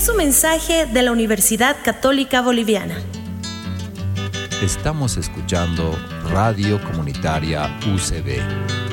es un mensaje de la Universidad Católica Boliviana. Estamos escuchando Radio Comunitaria UCB.